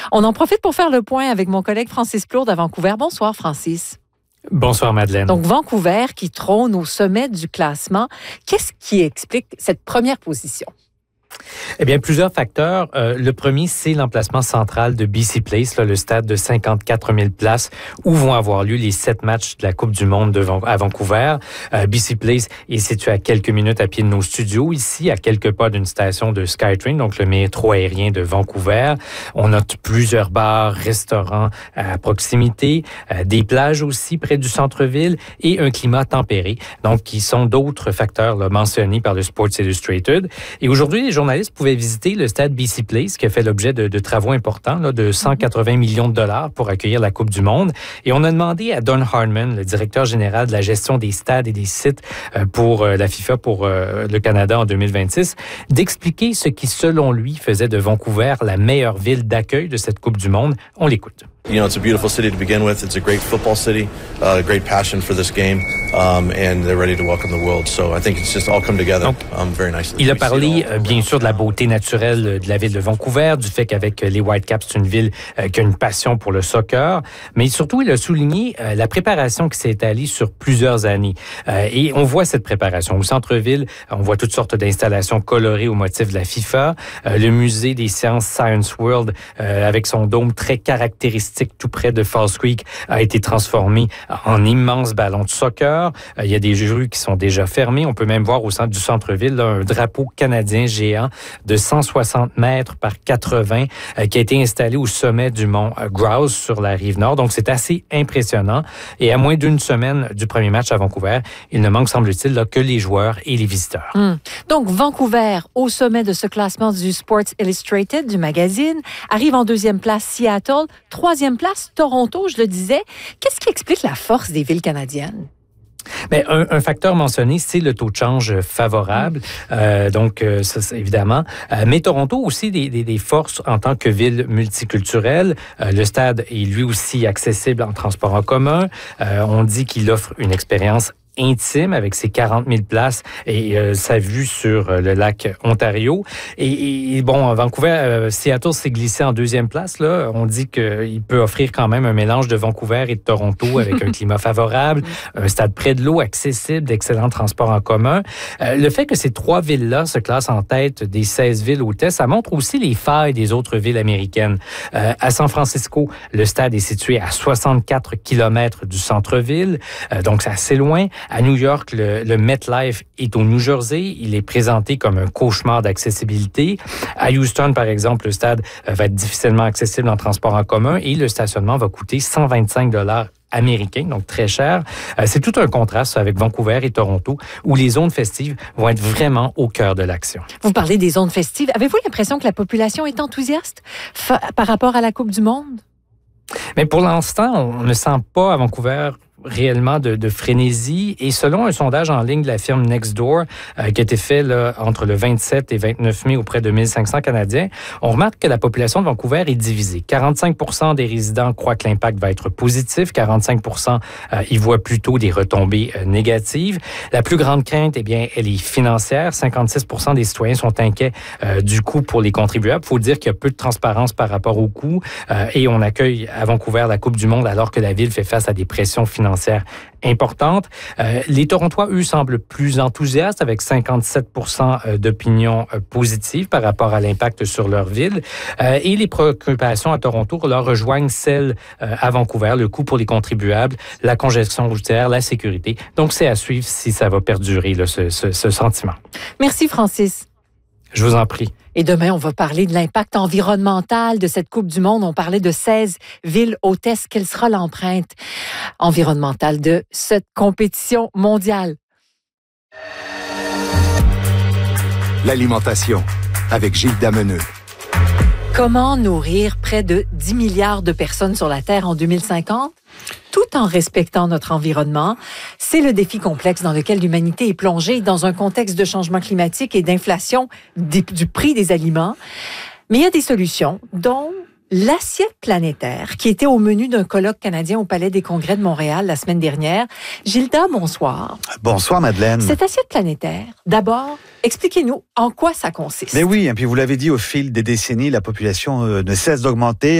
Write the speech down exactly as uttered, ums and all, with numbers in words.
On en profite pour faire le point avec mon collègue Francis Plourde à Vancouver. Bonsoir, Francis. Bonsoir, Madeleine. Donc, Vancouver qui trône au sommet du classement. Qu'est-ce qui explique cette première position? Eh bien, plusieurs facteurs. Euh, le premier, c'est l'emplacement central de B C Place, là, le stade de cinquante-quatre mille places où vont avoir lieu les sept matchs de la Coupe du Monde de Van- à Vancouver. Euh, B C Place est situé à quelques minutes à pied de nos studios, ici, à quelques pas d'une station de SkyTrain, donc le métro aérien de Vancouver. On note plusieurs bars, restaurants à proximité, euh, des plages aussi près du centre-ville et un climat tempéré, donc qui sont d'autres facteurs là, mentionnés par le Sports Illustrated. Et aujourd'hui, les journalistes pouvaient visiter le stade B C Place, qui a fait l'objet de, de travaux importants, là, de cent quatre-vingts millions de dollars pour accueillir la Coupe du Monde. Et on a demandé à Don Hardman, le directeur général de la gestion des stades et des sites euh, pour euh, la FIFA pour euh, le Canada en deux mille vingt-six, d'expliquer ce qui, selon lui, faisait de Vancouver la meilleure ville d'accueil de cette Coupe du Monde. On l'écoute. You know, it's a beautiful city to begin with. It's a great football city, uh, great passion for this game, um, and they're ready to welcome the world. So I think it's just all come together Donc, um, very nicely. Il a parlé, euh, bien sûr, de la beauté naturelle de la ville de Vancouver, du fait qu'avec les Whitecaps, c'est une ville euh, qui a une passion pour le soccer, mais surtout, il a souligné euh, la préparation qui s'est étalée sur plusieurs années. Euh, et on voit cette préparation. Au centre-ville, on voit toutes sortes d'installations colorées au motif de la FIFA. Euh, le musée des sciences Science World, euh, avec son dôme très caractéristique, tout près de Falls Creek, a été transformé en immense ballon de soccer. Il y a des rues qui sont déjà fermées. On peut même voir au centre du centre-ville là, un drapeau canadien géant de cent soixante mètres par quatre-vingts euh, qui a été installé au sommet du mont Grouse sur la rive nord. Donc, c'est assez impressionnant. Et à moins d'une semaine du premier match à Vancouver, il ne manque, semble-t-il, là, que les joueurs et les visiteurs. Hum. Donc, Vancouver, au sommet de ce classement du Sports Illustrated, du magazine, arrive en deuxième place Seattle, troisième place Toronto, je le disais. Qu'est-ce qui explique la force des villes canadiennes? Bien, un, un facteur mentionné, c'est le taux de change favorable. Euh, donc, euh, ça, c'est évidemment. Euh, mais Toronto aussi des, des, des forces en tant que ville multiculturelle. Euh, le stade est lui aussi accessible en transport en commun. Euh, on dit qu'il offre une expérience intime avec ses quarante mille places et euh, sa vue sur euh, le lac Ontario. Et, et bon, Vancouver, euh, Seattle s'est glissé en deuxième place. Là, on dit qu'il peut offrir quand même un mélange de Vancouver et de Toronto avec un climat favorable, un stade près de l'eau, accessible, d'excellents transports en commun. Euh, le fait que ces trois villes-là se classent en tête des seize villes hôtesses, ça montre aussi les failles des autres villes américaines. Euh, à San Francisco, le stade est situé à soixante-quatre kilomètres du centre-ville, euh, donc c'est assez loin. À New York, le, le MetLife est au New Jersey. Il est présenté comme un cauchemar d'accessibilité. À Houston, par exemple, le stade va être difficilement accessible en transport en commun et le stationnement va coûter cent vingt-cinq dollars américains, donc très cher. C'est tout un contraste avec Vancouver et Toronto, où les zones festives vont être vraiment au cœur de l'action. Vous parlez des zones festives. Avez-vous l'impression que la population est enthousiaste fa- par rapport à la Coupe du Monde? Mais pour l'instant, on ne sent pas à Vancouver réellement de, de frénésie. Et selon un sondage en ligne de la firme Nextdoor, euh, qui a été fait là, entre le vingt-sept et vingt-neuf mai auprès de mille cinq cents Canadiens, on remarque que la population de Vancouver est divisée. quarante-cinq pour cent des résidents croient que l'impact va être positif. quarante-cinq pour cent euh, y voient plutôt des retombées euh, négatives. La plus grande crainte, eh bien, elle est financière. cinquante-six pour cent des citoyens sont inquiets euh, du coût pour les contribuables. Il faut dire qu'il y a peu de transparence par rapport au coût euh, et on accueille à Vancouver la Coupe du Monde alors que la ville fait face à des pressions financières importante. Euh, les Torontois, eux, semblent plus enthousiastes avec cinquante-sept pour cent d'opinions positives par rapport à l'impact sur leur ville. Euh, et les préoccupations à Toronto leur rejoignent celles euh, à Vancouver, le coût pour les contribuables, la congestion routière, la sécurité. Donc, c'est à suivre si ça va perdurer, là, ce, ce, ce sentiment. Merci, Francis. Je vous en prie. Et demain, on va parler de l'impact environnemental de cette Coupe du Monde. On parlait de seize villes hôtesses. Quelle sera l'empreinte environnementale de cette compétition mondiale? L'alimentation, avec Gilles Dameneux. Comment nourrir près de dix milliards de personnes sur la Terre en deux mille cinquante? Tout en respectant notre environnement, c'est le défi complexe dans lequel l'humanité est plongée dans un contexte de changement climatique et d'inflation des, du prix des aliments. Mais il y a des solutions, dont l'assiette planétaire, qui était au menu d'un colloque canadien au Palais des Congrès de Montréal la semaine dernière. Gilda, bonsoir. Bonsoir, Madeleine. Cette assiette planétaire, d'abord, expliquez-nous en quoi ça consiste. Mais oui, et puis vous l'avez dit, au fil des décennies, la population euh, ne cesse d'augmenter.